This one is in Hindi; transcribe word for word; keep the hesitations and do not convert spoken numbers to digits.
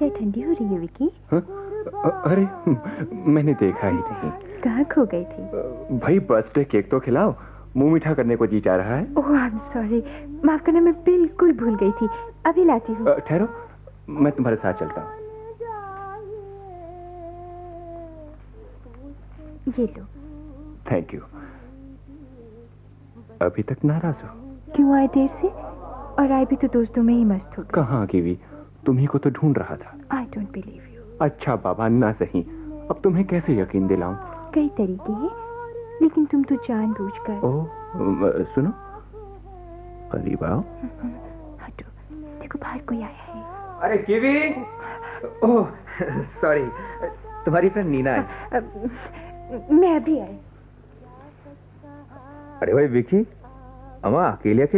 चाय ठंडी हो रही है विकी। हाँ? अरे मैंने देखा ही नहीं। कहाँ खो गई थी? भाई बर्थडे केक तो खिलाओ, मुंह मीठा करने को जी चाह रहा है। ओह आई एम सॉरी, माफ करना, मैं बिल्कुल भूल गई थी, अभी लाती हूँ। ठहरो, मैं तुम्हारे साथ चलता हूँ। ये लो। Thank you. अभी तक नाराज हो? क्यों आए देर से? और आए भी तो दोस्तों में ही मस्त हो। कहाँ कीवी, तुम्ही को तो ढूंढ रहा था। I don't believe you. अच्छा बाबा ना सही, अब तुम्हें कैसे यकीन दिलाऊं? कई तरीके हैं, लेकिन तुम तो जानबूझकर। ओह सुनो, करीब आओ। हटो, देखो बाहर कोई आया है। अरे कीवी, ओह सॉरी, तुम्हारी फ्रेंड नीना है। मैं अभी आई। अरे भाई विकी, अम्मा अकेले